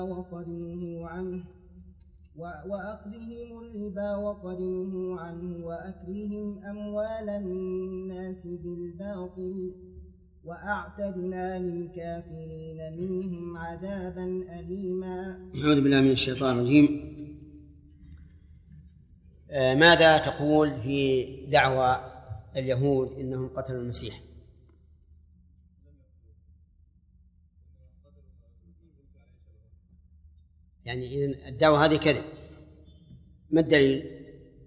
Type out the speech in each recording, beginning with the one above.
وقد نهوا عنه وأخذهم الربا وقد نهوا عنه وأكلهم أموال الناس بالباطل وأعتدنا للكافرين منهم عذابا أليما. أعوذ بالله من الشيطان الرجيم. ماذا تقول في دعوى اليهود إنهم قتلوا المسيح؟ يعني إذن الدعوة هذه كذب. ما الدليل؟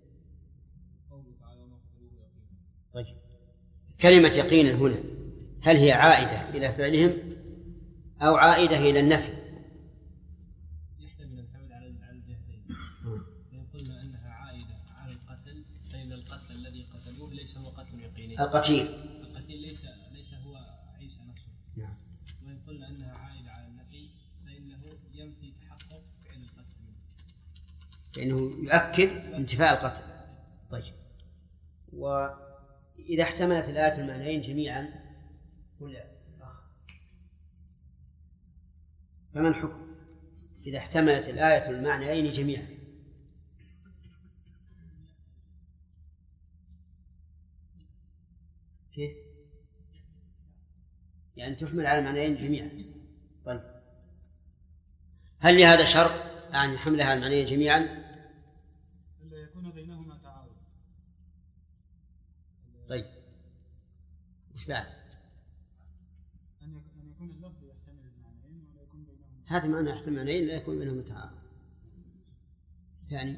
طيب، كلمة يقين هنا هل هي عائدة إلى فعلهم أو عائدة إلى النفي؟ يحتمل الحمل على الجهتين. فإن قلنا أنها عائدة على القتل فإن القتل الذي قتلوه ليس هو قتل يقيني. القتيل ليس هو عيسى نفسه. نعم. وإن قلنا أنها عائدة على النفي فإنه ينفي تحقق فعل القتل منه. لأنه يؤكد انتفاء القتل. طيب، وإذا احتملت الآية المعنيين جميعا فما الحكم إذا احتملت الآية المعنيين جميعا؟ كيف؟ يعني تحمل على المعنيين جميعا. طيب، هل لهذا شرط يعني حملها على المعنيين جميعا؟ إلا يكون بينهما تعارض. طيب، وش بعد؟ أن يكون اللفظ يحتمل المعنيين ولا يكون بينهما. هذا معنى يحتمل المعنيين لا يكون بينهما تعارض. ثاني،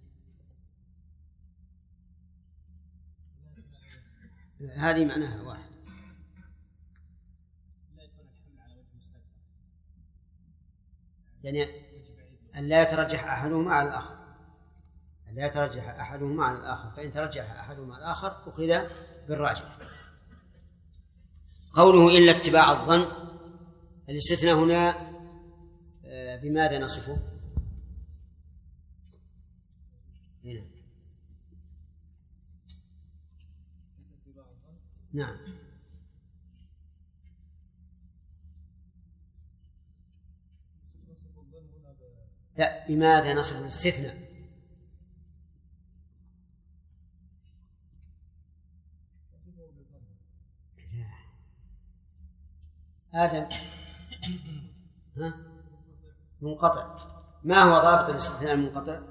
هذه معناها واحد. لا يكون الحمل على وجه مستقبل. يعني أن لا يترجح أحدهما على الآخر. أن لا يترجح أحدهما على الآخر، فإن ترجح أحدهما على الآخر أخذ بالراجح. قوله إلا اتباع الظن، الاستثناء هنا بماذا نصفه؟ هنا. نعم. لا، بماذا نصف الاستثناء؟ آدم منقطع. ما هو ضابط الاستثناء المنقطع؟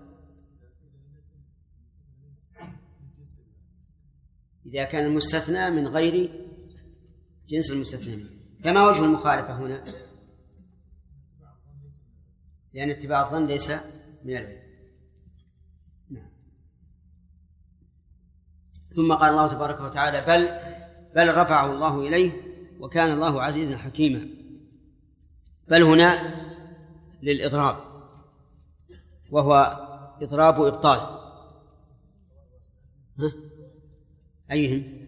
إذا كان المستثنى من غير جنس المستثنى منه. كما وجه المخالفة هنا؟ لأن اتباع الظن ليس من العلم. نعم. ثم قال الله تبارك وتعالى بل رفعه الله إليه وكان الله عزيزا حكيما. بل هنا للإضراب، وهو إضراب إبطال. أيهم؟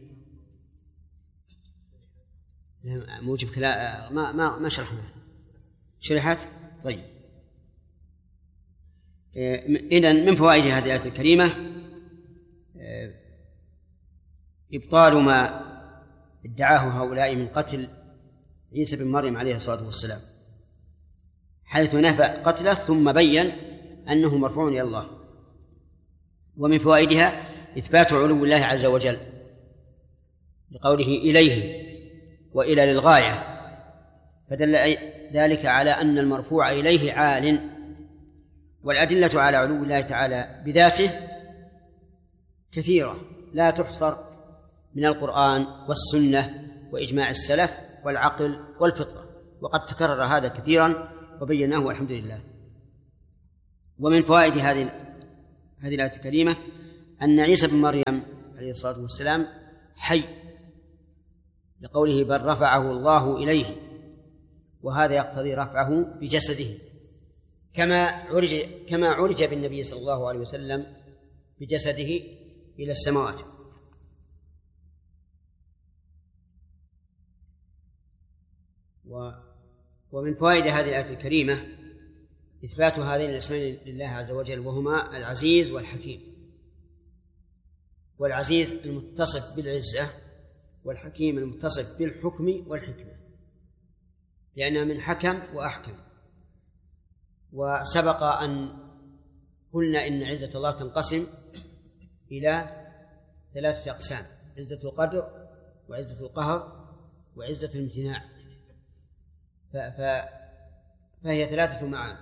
موجب كلام ما شرحنا. شرحت؟ طيب. إذن من فوائد هذه الآية الكريمة إبطال ما ادعاه هؤلاء من قتل عيسى بن مريم عليه الصلاة والسلام، حيث نفى قتله ثم بين أنه مرفوع إلى الله. ومن فوائدها إثبات علو الله عز وجل لقوله إليه وإلى للغاية، فدل ذلك على أن المرفوع إليه عال. والأدلة على علو الله تعالى بذاته كثيرة لا تحصر من القرآن والسنة وإجماع السلف والعقل والفطرة، وقد تكرر هذا كثيرا وبيناه والحمد لله. ومن فوائد هذه الآية الكريمة أن عيسى بن مريم عليه الصلاة والسلام حي، لقوله بل رفعه الله إليه، وهذا يقتضي رفعه بجسده كما عرج بالنبي صلى الله عليه وسلم بجسده إلى السماوات. ومن فوائد هذه الآية الكريمة إثبات هذين الاسمين لله عز وجل، وهما العزيز والحكيم. والعزيز المتصف بالعزة، والحكيم المتصف بالحكم والحكمة، لأنها من حكم وأحكم. وسبق أن قلنا إن عزة الله تنقسم إلى 3 أقسام: عزة القدر، وعزة القهر، وعزة الامتناع، فهي 3 معاني.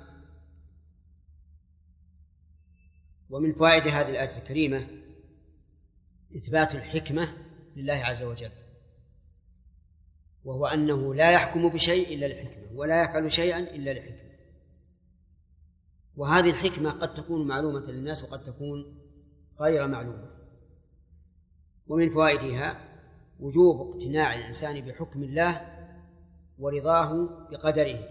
ومن فوائد هذه الآية الكريمة إثبات الحكمة لله عز وجل، وهو أنه لا يحكم بشيء إلا لحكمة، ولا يفعل شيئا إلا لحكمة. وهذه الحكمة قد تكون معلومة للناس وقد تكون غير معلومة. ومن فوائدها وجوب اقتناع الإنسان بحكم الله ورضاه بقدره.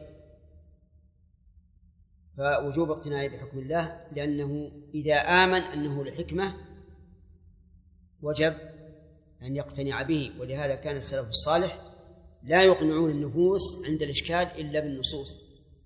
فوجوب اقتناعه بحكم الله لأنه إذا آمن أنه لحكمة وجب أن يقتنع به. ولهذا كان السلف الصالح لا يقنعون النفوس عند الإشكال إلا بالنصوص،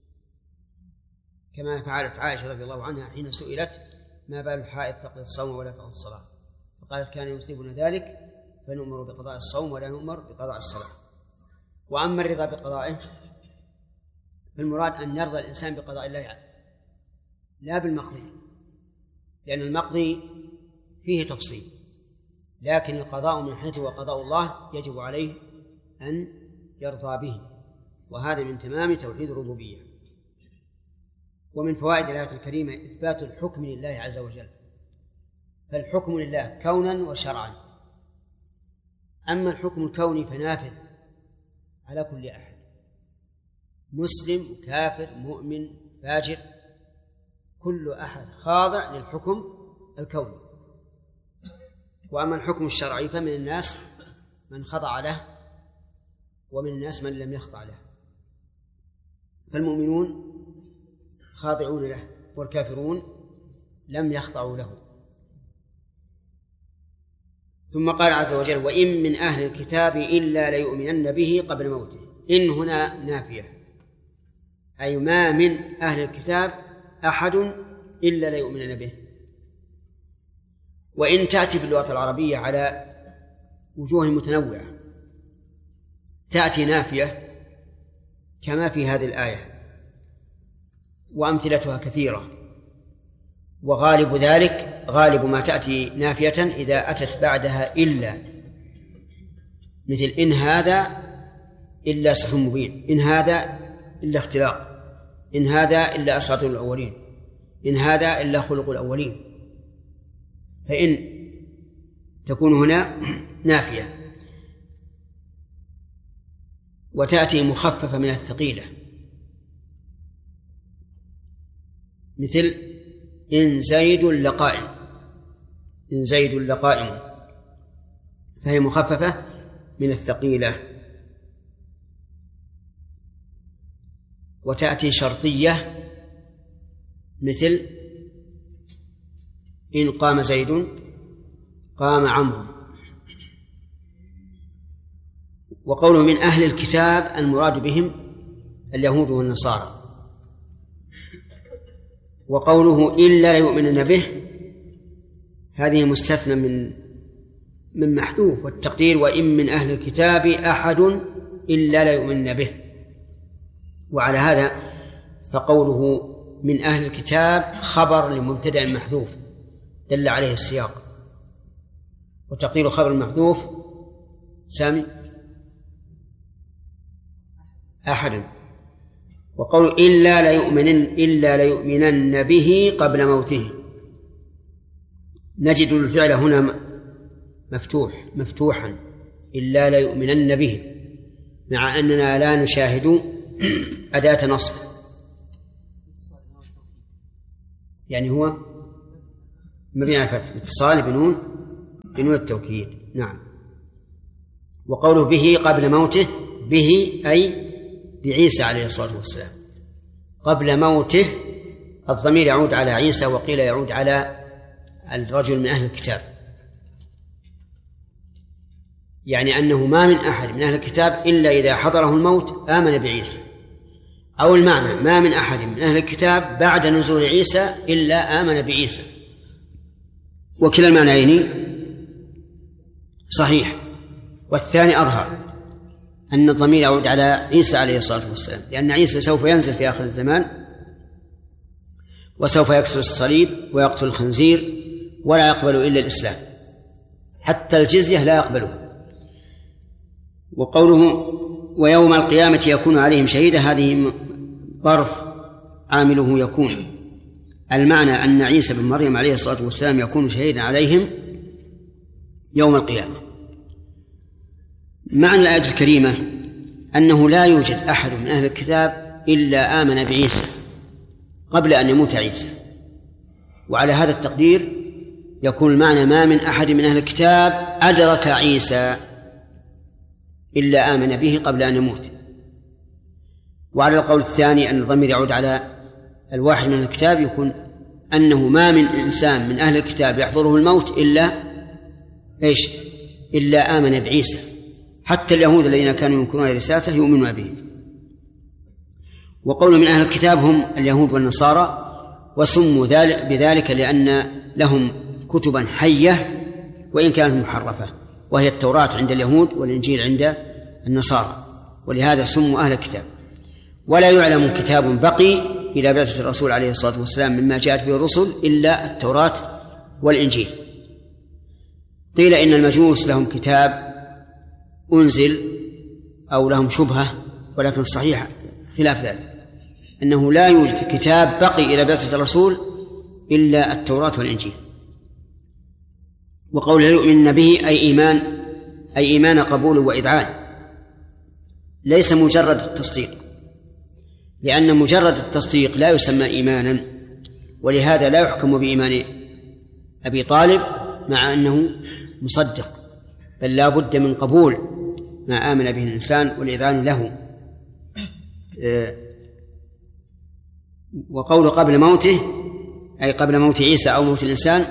كما فعلت عائشة رضي الله عنها حين سئلت: ما بال الحائض تقضي الصوم ولا تقضي الصلاة؟ فقالت: كان يصيبنا ذلك فنؤمر بقضاء الصوم ولا نؤمر بقضاء الصلاة. وأما الرضا بقضائه فالمراد أن يرضى الإنسان بقضاء الله لا بالمقضي، لأن المقضي فيه تفصيل، لكن القضاء من حيث هو قضاء الله يجب عليه أن يرضى به، وهذا من تمام توحيد الربوبية. ومن فوائد الآية الكريمة إثبات الحكم لله عز وجل، فالحكم لله كونا وشرعا. أما الحكم الكوني فنافذ على كل أحد، مسلم وكافر مؤمن فاجر، كل أحد خاضع للحكم الكوني. وأما الحكم الشرعي فمن الناس من خضع له ومن الناس من لم يخضع له، فالمؤمنون خاضعون له والكافرون لم يخضعوا له. ثم قال عز وجل: وإن من أهل الكتاب إلا ليؤمنن به قبل موته. إن هنا نافية، أي ما من أهل الكتاب أحد إلا ليؤمنن به. وإن تأتي باللغة العربية على وجوه متنوعة، تأتي نافية كما في هذه الآية، وأمثلتها كثيرة. وغالب ذلك، غالب ما تأتي نافية إذا أتت بعدها إلا، مثل: إن هذا إلا سحر مبين، إن هذا إلا اختلاق، إن هذا إلا أساطير الأولين، إن هذا إلا خلق الأولين. فإن تكون هنا نافية. وتأتي مخففة من الثقيلة، مثل: إن زيد لقائم، إن زيد لقائم، فهي مخففة من الثقيلة. وتأتي شرطية، مثل: إن قام زيد قام عمرو. وقوله من أهل الكتاب المراد بهم اليهود والنصارى. وقوله إلا ليؤمنن به هذه مستثنى من محذوف، والتقدير: وإن من أهل الكتاب أحد إلا ليؤمنن به. وعلى هذا فقوله من أهل الكتاب خبر لمبتدأ محذوف دل عليه السياق، وتقدير خبر المحذوف سامي أحد. وقول إلا ليؤمنن به قبل موته، نجد الفعل هنا مفتوحا، إلا ليؤمنن به، مع أننا لا نشاهد أداة نصب، يعني هو مبني على الفتح اتصال بنون التوكيد. نعم. وقوله به قبل موته، به أي بعيسى عليه الصلاة والسلام. قبل موته الضمير يعود على عيسى، وقيل يعود على الرجل من أهل الكتاب، يعني أنه ما من أحد من أهل الكتاب إلا إذا حضره الموت آمن بعيسى، أو المعنى ما من أحد من أهل الكتاب بعد نزول عيسى إلا آمن بعيسى. وكلا المعنيين صحيح، والثاني أظهر، أن الضمير يعود على عيسى عليه الصلاة والسلام، لأن عيسى سوف ينزل في آخر الزمان وسوف يكسر الصليب ويقتل الخنزير ولا يقبل إلا الإسلام، حتى الجزية لا يقبله. وقوله ويوم القيامة يكون عليهم شهيدا، هذه ظرف عامله يكون، المعنى أن عيسى بن مريم عليه الصلاة والسلام يكون شهيدا عليهم يوم القيامة. معنى الآية الكريمة أنه لا يوجد أحد من أهل الكتاب إلا آمن بعيسى قبل أن يموت عيسى، وعلى هذا التقدير يكون المعنى ما من أحد من أهل الكتاب أدرك عيسى إلا آمن به قبل أن يموت. وعلى القول الثاني أن الضمير يعود على الواحد من الكتاب، يكون أنه ما من إنسان من أهل الكتاب يحضره الموت إلا آمن بعيسى، حتى اليهود الذين كانوا ينكرون رسالته يؤمنون به. وقول من أهل الكتاب هم اليهود والنصارى، وسموا بذلك لأن لهم كتبا حية وإن كانت محرفة، وهي التوراة عند اليهود والإنجيل عند النصارى، ولهذا سموا أهل الكتاب. ولا يعلم كتاب بقي إلى بعثة الرسول عليه الصلاة والسلام مما جاءت به الرسل إلا التوراة والإنجيل. قيل إن المجوس لهم كتاب أنزل أو لهم شبهة، ولكن الصحيح خلاف ذلك، أنه لا يوجد كتاب بقي إلى بعثة الرسول إلا التوراة والإنجيل. وقول يؤمن به أي إيمان قبول وإذعان، ليس مجرد التصديق، لأن مجرد التصديق لا يسمى إيمانا، ولهذا لا يحكم بإيمان أبي طالب مع أنه مصدق، بل لا بد من قبول ما آمن به الإنسان والإذعان له. وقول قبل موته أي قبل موت عيسى أو موت الإنسان،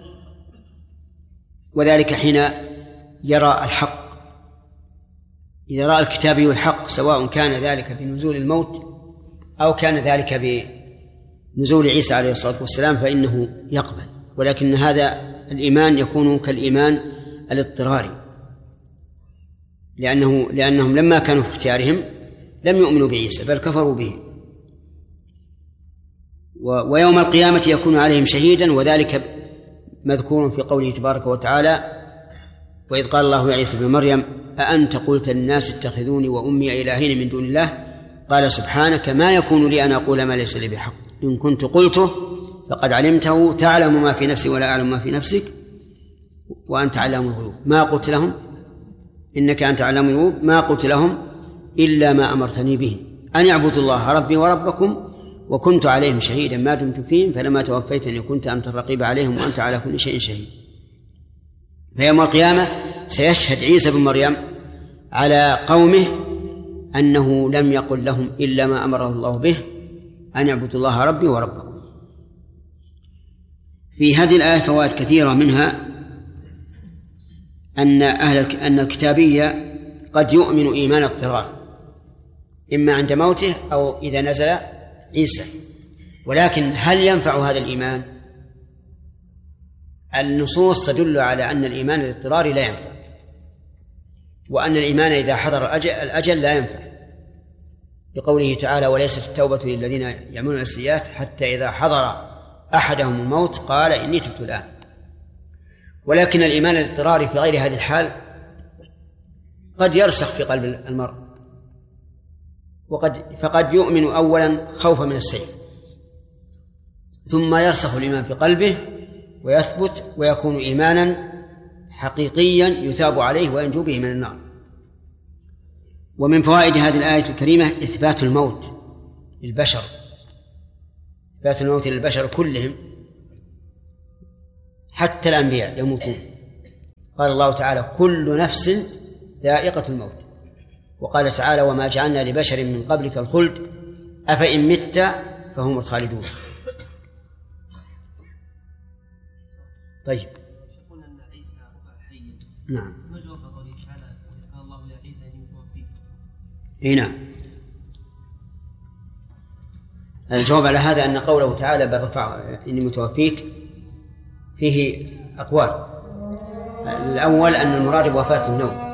وذلك حين يرى الحق. إذا رأى الكتابي الحق، سواء كان ذلك بنزول الموت أو كان ذلك بنزول عيسى عليه الصلاة والسلام، فإنه يقبل. ولكن هذا الإيمان يكون كالإيمان الاضطراري، لأنهم لما كانوا في اختيارهم لم يؤمنوا بعيسى بل كفروا به. ويوم القيامة يكون عليهم شهيدا، وذلك مذكور في قوله تبارك وتعالى: وإذ قال الله يا عيسى ابن مريم أأنت قلت للناس اتخذوني وأمي إلهين من دون الله قال سبحانك ما يكون لي أن أقول ما ليس لي بحق إن كنت قلته فقد علمته تعلم ما في نفسي ولا أعلم ما في نفسك وأنت علام الغيوب ما قلت لهم إنك أنت علام الغيوب ما قلت لهم إلا ما أمرتني به أن يعبدوا الله ربي وربكم وكنت عليهم شهيدا ما دمت فيهم فلما توفيتني كنت أنت الرقيب عليهم وأنت على كل شيء شهيد. فيوم القيامة سيشهد عيسى بن مريم على قومه أنه لم يقل لهم إلا ما أمره الله به أن يعبدوا الله ربي وربكم. في هذه الآية فوائد كثيرة، منها أن الكتابية قد يؤمن إيمان اضطرار إما عند موته أو إذا نزل عيسى، ولكن هل ينفع هذا الإيمان؟ النصوص تدل على أن الإيمان الاضطراري لا ينفع، وأن الإيمان إذا حضر الأجل لا ينفع، لقوله تعالى: وليست التوبة للذين يعملون السيئات حتى إذا حضر أحدهم الموت قال إني تبت الآن. ولكن الإيمان الاضطراري في غير هذه الحال قد يرسخ في قلب المرء، فقد يؤمن أولا خوفا من السيف، ثم يرسخ الإيمان في قلبه ويثبت ويكون إيمانا حقيقيا يثاب عليه وينجو به من النار. ومن فوائد هذه الآية الكريمة إثبات الموت للبشر، إثبات الموت للبشر كلهم حتى الأنبياء يموتون. قال الله تعالى: كل نفس ذائقة الموت. وقال تعالى: وما جعلنا لبشر من قبلك الخلد أفإن مت فهم الخالدون. طيب، قلنا أن عيسى حي. نعم. ما جواب قوله تعالى: قال الله يا عيسى إني متوفيك؟ نعم. الجواب على هذا أن قوله تعالى: بل رفع إني متوفيك فيه أقوال. الأول أن المراد بوفاة النوم،